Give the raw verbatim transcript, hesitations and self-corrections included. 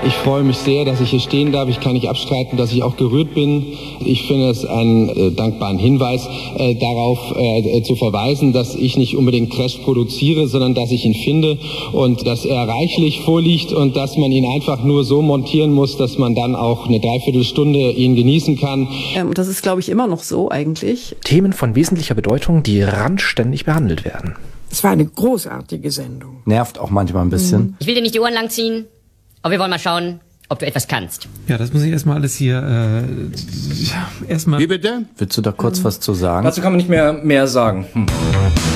Ich freue mich sehr, dass ich hier stehen darf. Ich kann nicht abstreiten, dass ich auch gerührt bin. Ich finde es einen äh, dankbaren Hinweis, äh, darauf äh, zu verweisen, dass ich nicht unbedingt Trash produziere, sondern dass ich ihn finde und dass er reichlich vorliegt und dass man ihn einfach nur so montieren muss, dass man dann auch eine Dreiviertelstunde ihn genießen kann. Ähm, das ist, glaube ich, immer noch so eigentlich. Themen von wesentlicher Bedeutung, die randständig behandelt werden. Es war eine großartige Sendung. Nervt auch manchmal ein bisschen. Ich will dir nicht die Ohren langziehen, aber wir wollen mal schauen, ob du etwas kannst. Ja, das muss ich erstmal alles hier, äh, erstmal... Wie bitte? Willst du da kurz mhm. was zu sagen? Dazu kann man nicht mehr, mehr sagen. Hm.